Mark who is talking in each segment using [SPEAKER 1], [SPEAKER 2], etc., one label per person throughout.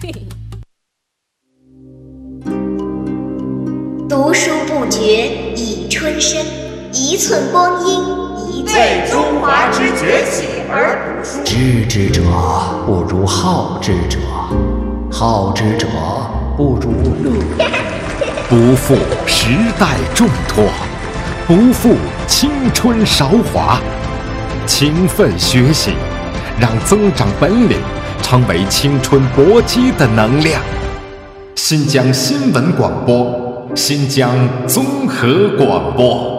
[SPEAKER 1] 读书不觉已春深，一寸光阴一寸
[SPEAKER 2] 为中华之崛起而读书。
[SPEAKER 3] 知之者不如好之者，好之者不如乐。不负时代重托，不负青春韶华。勤奋学习，让增长本领成为青春搏击的能量。新疆新闻广播，新疆综合广播。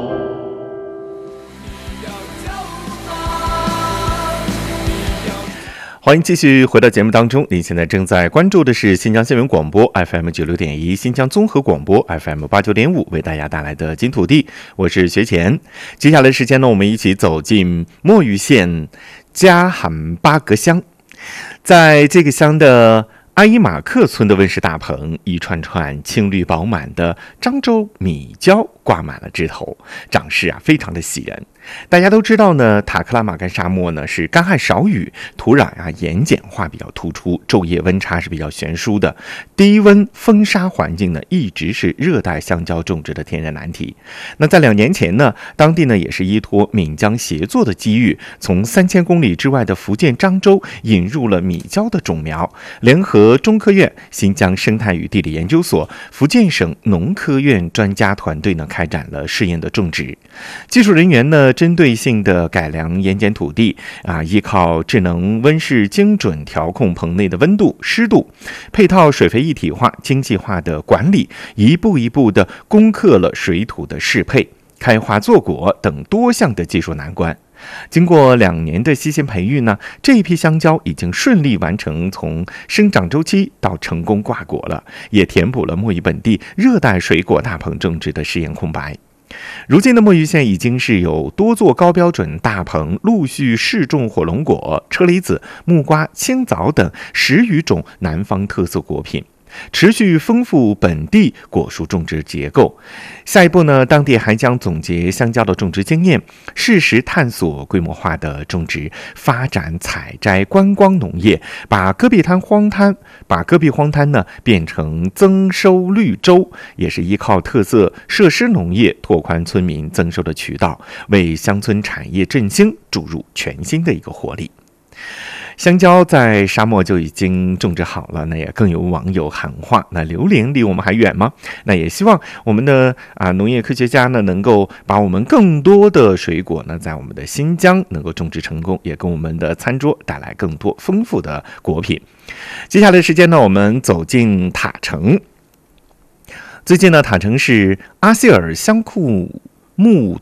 [SPEAKER 4] 欢迎继续回到节目当中，您现在正在关注的是新疆新闻广播 FM 96.1，新疆综合广播 FM 89.5为大家带来的金土地，我是学前。接下来的时间呢，我们一起走进墨鱼县加罕巴格乡，在这个乡的阿依马克村的温室大棚，一串串青绿饱满的漳州米椒挂满了枝头，长势非常的喜人。大家都知道呢，塔克拉玛干沙漠呢是干旱少雨，土壤盐碱化比较突出，昼夜温差是比较悬殊的，低温风沙环境呢一直是热带香蕉种植的天然难题。那在2年前呢，当地呢也是依托闽江协作的机遇，从3000公里之外的福建漳州引入了米椒的种苗，联合中科院、新疆生态与地理研究所、福建省农科院专家团队呢开展了试验的种植。技术人员呢针对性的改良盐碱土地依靠智能温室精准调控棚内的温度、湿度，配套水肥一体化、经济化的管理，一步一步的攻克了水土的适配、开花坐果等多项的技术难关。经过2年的细心培育呢，这一批香蕉已经顺利完成从生长周期到成功挂果了，也填补了墨鱼本地热带水果大棚种植的试验空白。如今的墨鱼县已经是有多座高标准大棚陆续试种火龙果、车厘子、木瓜、青枣等10余种南方特色果品，持续丰富本地果树种植结构。下一步呢，当地还将总结香蕉的种植经验，适时探索规模化的种植，发展采摘观光农业，把戈壁荒滩呢变成增收绿洲，也是依靠特色设施农业拓宽村民增收的渠道，为乡村产业振兴注入全新的一个活力。香蕉在沙漠就已经种植好了，那也更有网友喊话，那榴莲离我们还远吗？那也希望我们的农业科学家呢能够把我们更多的水果呢在我们的新疆能够种植成功，也给我们的餐桌带来更多丰富的果品。接下来的时间呢，我们走进塔城。最近呢，塔城市阿希尔乡库木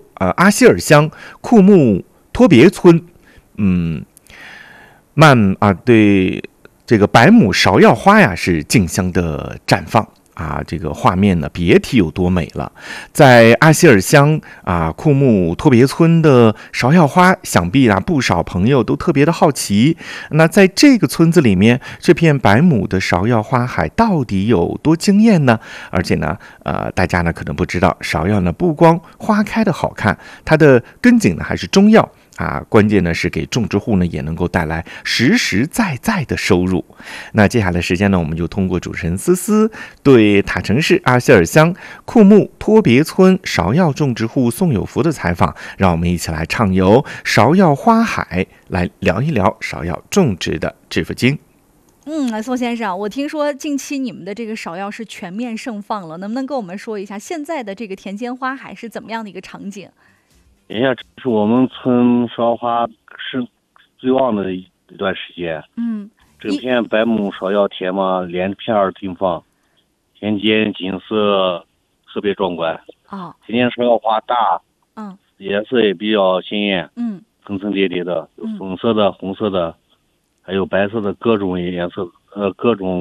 [SPEAKER 4] 托别村对这个百亩芍药花是竞相的绽放这个画面呢别提有多美了。在阿希尔乡库木托别村的芍药花，想必不少朋友都特别的好奇。那在这个村子里面，这片百亩的芍药花海到底有多惊艳呢？而且呢大家呢可能不知道，芍药呢不光花开的好看，它的根茎呢还是中药关键呢是给种植户呢也能够带来实实在在的收入。那接下来时间呢，我们就通过主持人思思对塔城市阿希尔乡库木托别村芍药种植户宋有福的采访，让我们一起来畅游芍药花海，来聊一聊芍药种植的致富经。
[SPEAKER 5] 宋先生，我听说近期你们的这个芍药是全面盛放了，能不能跟我们说一下现在的这个田间花海是怎么样的一个场景？
[SPEAKER 6] 这是我们村芍药花是最旺的一段时间。这片百亩芍药田嘛，连片儿停放，田间景色特别壮观。田间芍药花大，颜色也比较鲜艳，层层叠叠的，有粉色的、红色的，还有白色的各种颜色，各种